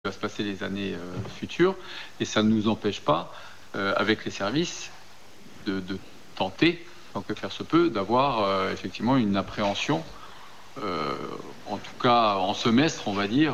va se passer les années futures, et ça ne nous empêche pas, avec les services, de tenter, tant que faire se peut, d'avoir effectivement une appréhension, en tout cas en semestre, on va dire,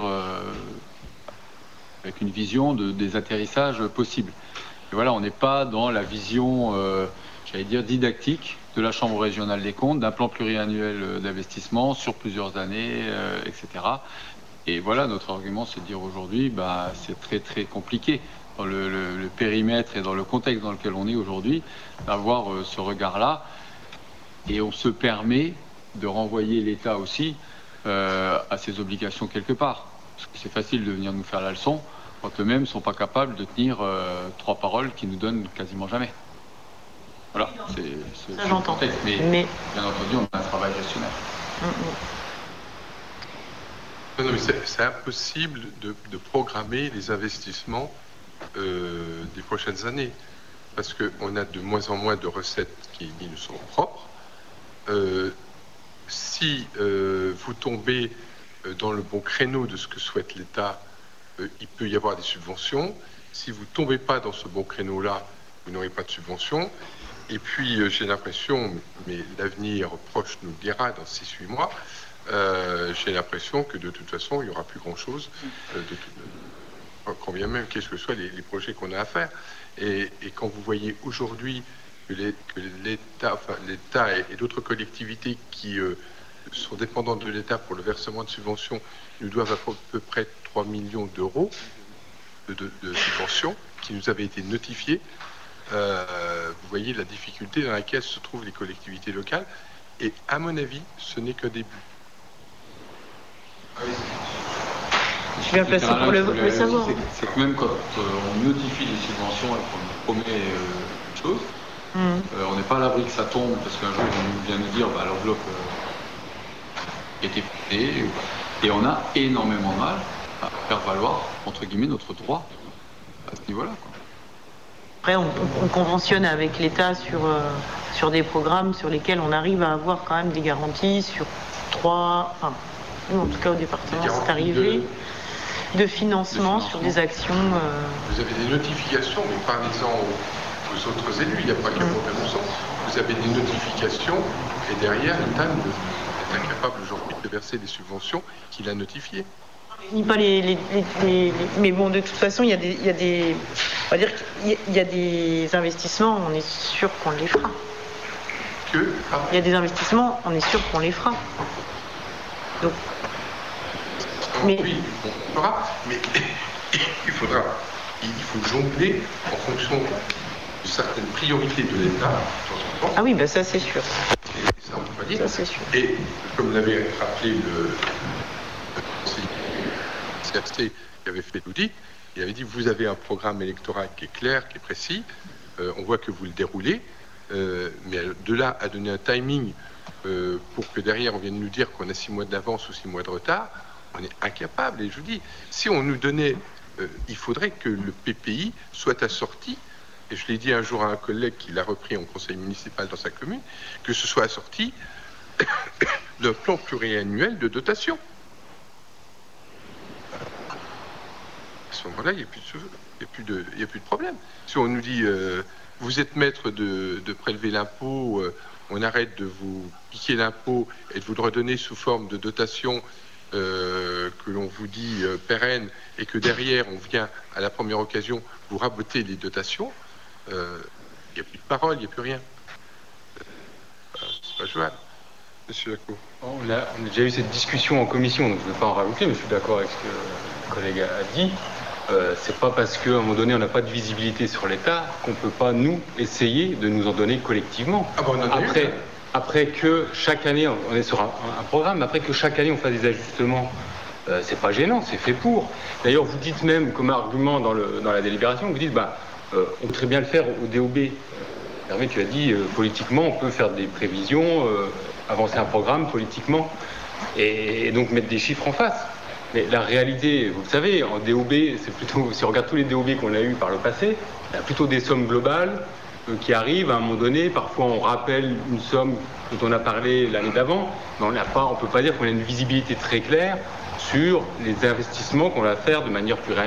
avec une vision des atterrissages possibles. Et voilà, on n'est pas dans la vision, j'allais dire, didactique de la Chambre régionale des comptes, d'un plan pluriannuel d'investissement sur plusieurs années, etc. Et voilà, notre argument, c'est de dire aujourd'hui, c'est très très compliqué dans le périmètre et dans le contexte dans lequel on est aujourd'hui, d'avoir ce regard-là. Et on se permet de renvoyer l'État aussi à ses obligations quelque part. Parce que c'est facile de venir nous faire la leçon, quand eux-mêmes ne sont pas capables de tenir trois paroles qu'ils nous donnent quasiment jamais. Voilà, c'est le contexte. Mais bien entendu, on a un travail gestionnaire. Non, mais c'est impossible de programmer les investissements des prochaines années, parce qu'on a de moins en moins de recettes qui nous sont propres. Si vous tombez dans le bon créneau de ce que souhaite l'État, il peut y avoir des subventions. Si vous ne tombez pas dans ce bon créneau-là, vous n'aurez pas de subventions. Et puis, j'ai l'impression, mais l'avenir proche nous le dira dans 6-8 mois, j'ai l'impression que de toute façon, il n'y aura plus grand-chose, quand bien même, quels que soient les projets qu'on a à faire. Et quand vous voyez aujourd'hui que l'État et d'autres collectivités qui sont dépendantes de l'État pour le versement de subventions nous doivent à peu près 3 millions d'euros de subventions qui nous avaient été notifiées, vous voyez la difficulté dans laquelle se trouvent les collectivités locales. Et à mon avis, ce n'est qu'un début. Je suis bien placé pour le savoir. C'est que même quand on notifie des subventions et qu'on nous promet une chose, on n'est pas à l'abri que ça tombe, parce qu'un jour on vient nous dire l'enveloppe était faite, et on a énormément de mal à faire valoir, entre guillemets, notre droit à ce niveau-là. Après, on conventionne avec l'État sur des programmes sur lesquels on arrive à avoir quand même des garanties sur nous, en tout cas au département, c'est arrivé, de financement sur des actions. Vous avez des notifications, mais parlez-en aux autres élus, il n'y a pas qu'à Pont-à-Mousson. Vous avez des notifications, et derrière, l'État est incapable aujourd'hui de verser des subventions qu'il a notifiées. Pas mais bon, de toute façon, il y a des on va dire qu'il y a des investissements, on est sûr qu'on les fera. Il y a des investissements, on est sûr qu'on les fera. Donc, oui, on fera, mais il faut jongler en fonction de certaines priorités de l'État. Ah oui, ça c'est sûr. Et ça, on peut pas dire. Ça, c'est sûr. Et comme l'avait rappelé le CRC qui avait fait l'audit, il avait dit vous avez un programme électoral qui est clair, qui est précis, on voit que vous le déroulez, mais de là à donner un timing pour que derrière on vienne nous dire qu'on a 6 mois d'avance ou 6 mois de retard, on est incapable. Et je vous dis, si on nous donnait, il faudrait que le PPI soit assorti, et je l'ai dit un jour à un collègue qui l'a repris en conseil municipal dans sa commune, que ce soit assorti d'un plan pluriannuel de dotation. À ce moment-là, il n'y a plus de problème. Si on nous dit vous êtes maître de prélever l'impôt, on arrête de vous piquer l'impôt et de vous le redonner sous forme de dotation que l'on vous dit pérenne, et que derrière on vient à la première occasion vous raboter les dotations, il n'y a plus de parole, il n'y a plus rien. C'est pas jouable. Monsieur Lacour. On a déjà eu cette discussion en commission, donc je ne vais pas en rajouter, mais je suis d'accord avec ce que le collègue a dit. C'est pas parce qu'à un moment donné on n'a pas de visibilité sur l'État qu'on peut pas nous essayer de nous en donner collectivement. Après que chaque année on est sur un programme, après que chaque année on fasse des ajustements, c'est pas gênant, c'est fait pour. D'ailleurs vous dites même comme argument dans la délibération, vous dites on peut très bien le faire au DOB. Hervé, tu as dit politiquement on peut faire des prévisions, avancer un programme politiquement et donc mettre des chiffres en face. Mais la réalité, vous le savez, en DOB, c'est plutôt, si on regarde tous les DOB qu'on a eu par le passé, il y a plutôt des sommes globales qui arrivent à un moment donné. Parfois, on rappelle une somme dont on a parlé l'année d'avant, mais on ne peut pas dire qu'on a une visibilité très claire sur les investissements qu'on va faire de manière plus